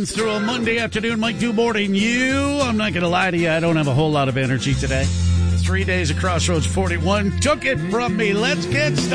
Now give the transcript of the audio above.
Coming through a Monday afternoon. Mike Dubort and you. I'm not going to lie to you. I don't have a whole lot of energy today. 3 days of Crossroads 41 took it from me. Let's get started.